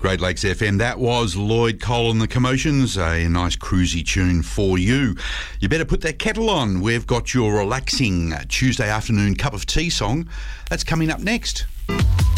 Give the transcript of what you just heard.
Great Lakes FM. That was Lloyd Cole and the Commotions. A nice cruisy tune for you. You better put that kettle on. We've got your relaxing Tuesday afternoon cup of tea song. That's coming up next.